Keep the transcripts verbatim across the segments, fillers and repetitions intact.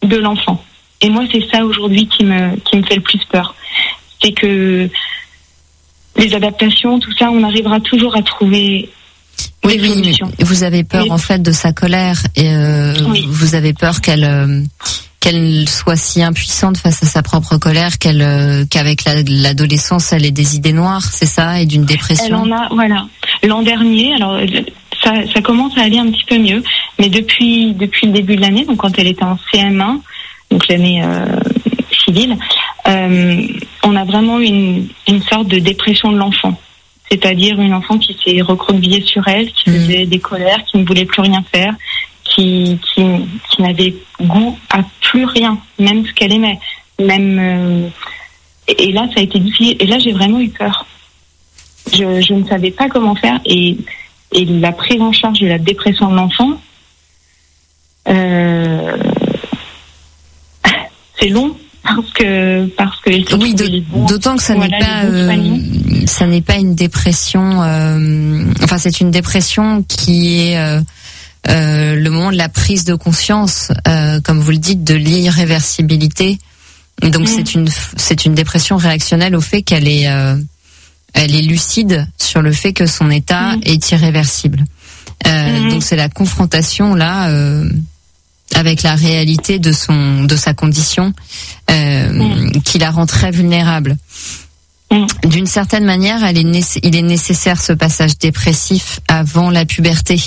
de l'enfant. Et moi, c'est ça aujourd'hui qui me qui me fait le plus peur. C'est que les adaptations, tout ça, on arrivera toujours à trouver oui, des solutions. Oui, vous avez peur mais... en fait de sa colère et euh, oui. vous avez peur qu'elle euh, qu'elle soit si impuissante face à sa propre colère qu'elle euh, qu'avec la, l'adolescence, elle ait des idées noires, c'est ça, et d'une dépression. Elle en a, voilà. L'an dernier, alors ça ça commence à aller un petit peu mieux, mais depuis depuis le début de l'année, donc quand elle était en C M un, donc l'année euh, civile, euh, on a vraiment une une sorte de dépression de l'enfant. C'est-à-dire une enfant qui s'est recroquevillée sur elle, qui faisait mmh. des colères, qui ne voulait plus rien faire, qui qui, qui n'avait goût à plus rien, même ce qu'elle aimait. Même euh, et là, ça a été difficile. Et là, j'ai vraiment eu peur. Je, je ne savais pas comment faire. Et, et la prise en charge de la dépression de l'enfant, euh, c'est long. Parce que parce que oui, d'autant que ça voilà, n'est pas euh, ça n'est pas une dépression. Euh, enfin, c'est une dépression qui est euh, euh, le moment de la prise de conscience, euh, comme vous le dites, de l'irréversibilité. Donc mmh. c'est une c'est une dépression réactionnelle au fait qu'elle est euh, elle est lucide sur le fait que son état mmh. est irréversible. Euh, mmh. Donc c'est la confrontation là. Euh, avec la réalité de son de sa condition euh, mmh. qui la rend très vulnérable. Mmh. D'une certaine manière, elle est nécess- il est nécessaire ce passage dépressif avant la puberté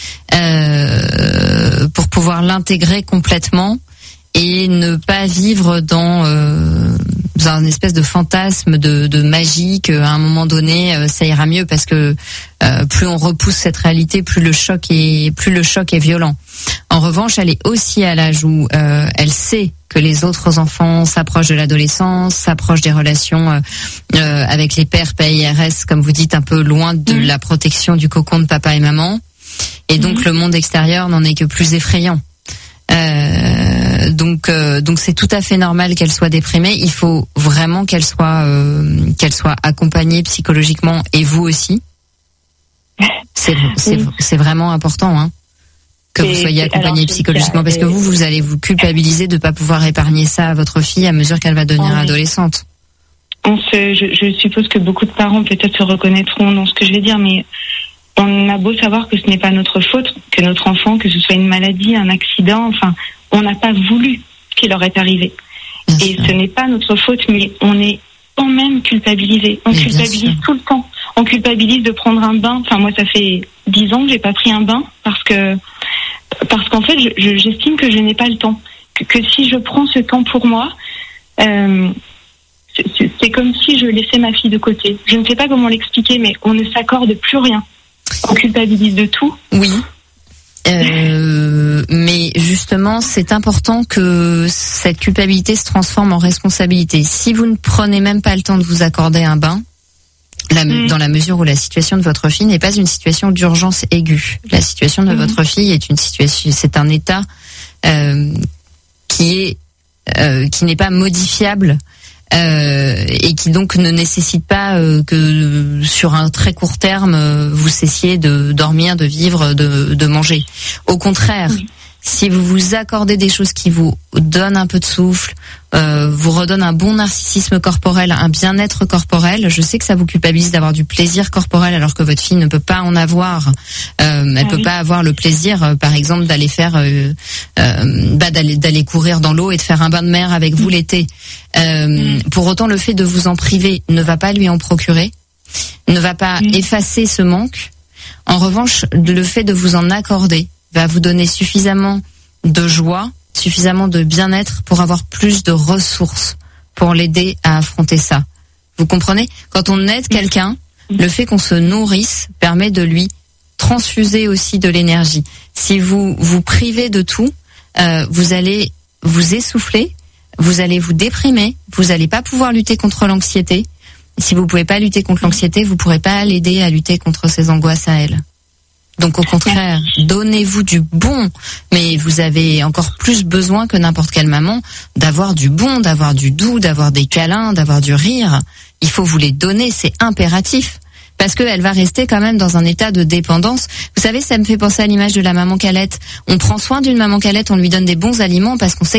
euh, pour pouvoir l'intégrer complètement et ne pas vivre dans euh, dans un espèce de fantasme de, de magie qu'à un moment donné euh, ça ira mieux, parce que euh, plus on repousse cette réalité, plus le choc est plus le choc est violent. En revanche, elle est aussi à l'âge où euh, elle sait que les autres enfants s'approchent de l'adolescence, s'approchent des relations euh, euh, avec les pères P I R S, comme vous dites, un peu loin de mmh. la protection du cocon de papa et maman. Et donc mmh. le monde extérieur n'en est que plus effrayant. Euh, donc, euh, donc c'est tout à fait normal qu'elle soit déprimée. Il faut vraiment qu'elle soit, euh, qu'elle soit accompagnée psychologiquement, et vous aussi. C'est, c'est, oui. c'est vraiment important, hein, que vous soyez accompagnée psychologiquement, parce que vous, vous allez vous culpabiliser de ne pas pouvoir épargner ça à votre fille à mesure qu'elle va devenir oui. adolescente. On se, je, je suppose que beaucoup de parents peut-être se reconnaîtront dans ce que je vais dire, mais on a beau savoir que ce n'est pas notre faute, que notre enfant, que ce soit une maladie, un accident, enfin, on n'a pas voulu qu'il leur est arrivé. Bien et sûr. Ce n'est pas notre faute, mais on est quand même culpabilisé. On mais culpabilise tout le temps. On culpabilise de prendre un bain. Enfin, moi, ça fait dix ans que j'ai pas pris un bain parce que, parce qu'en fait, je, je, j'estime que je n'ai pas le temps. Que, que si je prends ce temps pour moi, euh, c'est, c'est comme si je laissais ma fille de côté. Je ne sais pas comment l'expliquer, mais on ne s'accorde plus rien. On culpabilise de tout. Oui. Euh, mais justement, c'est important que cette culpabilité se transforme en responsabilité. Si vous ne prenez même pas le temps de vous accorder un bain, la, mmh. dans la mesure où la situation de votre fille n'est pas une situation d'urgence aiguë, la situation de mmh. votre fille est une situation, c'est un état euh, qui est euh, qui n'est pas modifiable. Euh, et qui donc ne nécessite pas euh, que sur un très court terme euh, vous cessiez de dormir, de vivre, de, de manger. Au contraire, oui. si vous vous accordez des choses qui vous donnent un peu de souffle, euh, vous redonnent un bon narcissisme corporel, un bien-être corporel. Je sais que ça vous culpabilise d'avoir du plaisir corporel alors que votre fille ne peut pas en avoir. Euh, elle ah peut oui. pas avoir le plaisir, euh, par exemple, d'aller faire, euh, euh, bah, d'aller, d'aller courir dans l'eau et de faire un bain de mer avec vous mmh. l'été. Euh, mmh. Pour autant, le fait de vous en priver ne va pas lui en procurer, ne va pas mmh. effacer ce manque. En revanche, le fait de vous en accorder va vous donner suffisamment de joie, suffisamment de bien-être pour avoir plus de ressources pour l'aider à affronter ça. Vous comprenez ? Quand on aide quelqu'un, le fait qu'on se nourrisse permet de lui transfuser aussi de l'énergie. Si vous vous privez de tout, euh, vous allez vous essouffler, vous allez vous déprimer, vous n'allez pas pouvoir lutter contre l'anxiété. Si vous ne pouvez pas lutter contre l'anxiété, vous ne pourrez pas l'aider à lutter contre ses angoisses à elle. Donc au contraire, donnez-vous du bon, mais vous avez encore plus besoin que n'importe quelle maman d'avoir du bon, d'avoir du doux, d'avoir des câlins, d'avoir du rire. Il faut vous les donner, c'est impératif. Parce qu'elle va rester quand même dans un état de dépendance. Vous savez, ça me fait penser à l'image de la maman Calette. On prend soin d'une maman Calette, on lui donne des bons aliments parce qu'on sait